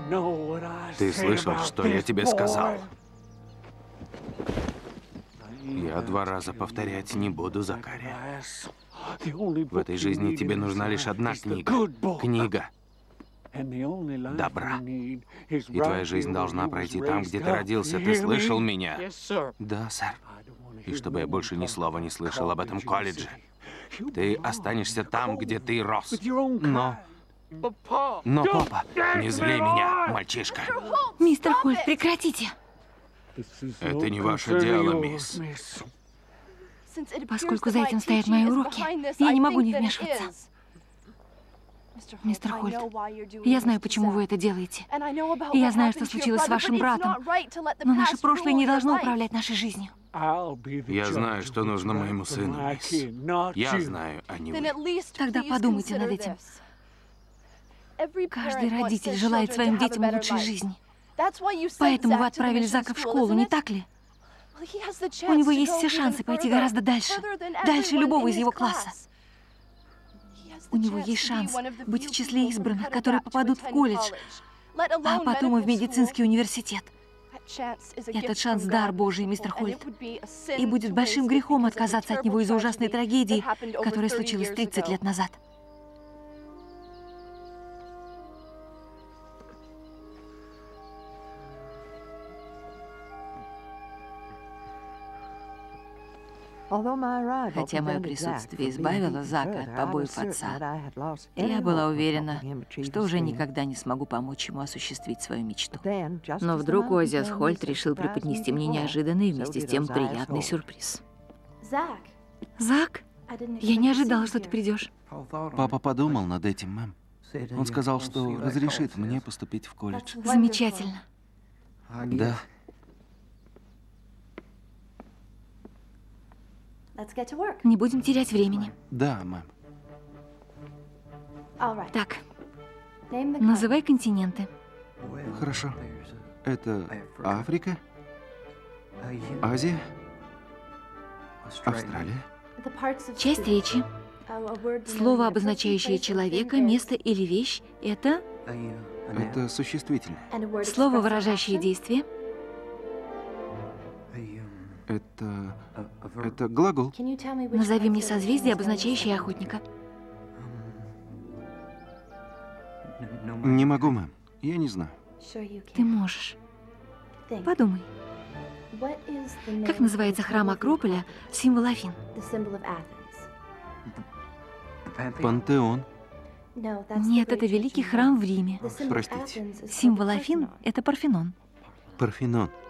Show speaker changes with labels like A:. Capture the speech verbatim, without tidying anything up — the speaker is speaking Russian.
A: Ты слышал, что я тебе сказал? Я два раза повторять не буду, Закари. В этой жизни тебе нужна лишь одна книга. Книга добра. И твоя жизнь должна пройти там, где ты родился. Ты слышал меня? Да, сэр. И чтобы я больше ни слова не слышал об этом колледже. Ты останешься там, где ты рос. Но... Но, папа, не зли меня, мальчишка.
B: Мистер Хольт, прекратите.
A: Это не ваше дело, мисс.
B: Поскольку за этим стоят мои уроки, я не могу не вмешиваться. Мистер Хольт, я знаю, почему вы это делаете. И я знаю, что случилось с вашим братом. Но наше прошлое не должно управлять нашей жизнью.
A: Я знаю, что нужно моему сыну, мисс. Я знаю, а не вы.
B: Тогда подумайте над этим. Каждый родитель желает своим детям лучшей жизни. Поэтому вы отправили Зака в школу, не так ли? У него есть все шансы пойти гораздо дальше. Дальше любого из его класса. У него есть шанс быть в числе избранных, которые попадут в колледж, а потом и в медицинский университет. Этот шанс – дар Божий, мистер Хольт. И будет большим грехом отказаться от него из-за ужасной трагедии, которая случилась тридцать лет назад.
C: Хотя мое присутствие избавило Зака от побоев отца, я была уверена, что уже никогда не смогу помочь ему осуществить свою мечту. Но вдруг Озиас Хольт решил преподнести мне неожиданный и вместе с тем приятный сюрприз.
B: Зак? Я не ожидала, что ты придешь.
A: Папа подумал над этим, мэм. Он сказал, что разрешит мне поступить в колледж.
B: Замечательно.
A: Да.
B: Не будем терять времени.
A: Да, мэм.
B: Так, называй континенты.
A: Хорошо. Это Африка, Азия, Австралия.
B: Часть речи. Слово, обозначающее человека, место или вещь, это
A: Это существительное.
B: слово, выражающее действие.
A: Это... Это глагол.
B: Назови мне созвездие, обозначающее охотника.
A: Не могу, мэм. Я не знаю.
B: Ты можешь. Подумай. Как называется храм Акрополя, символ Афин?
A: Пантеон.
B: Нет, это великий храм в Риме.
A: Простите.
B: Символ Афин – это Парфенон.
A: Парфенон.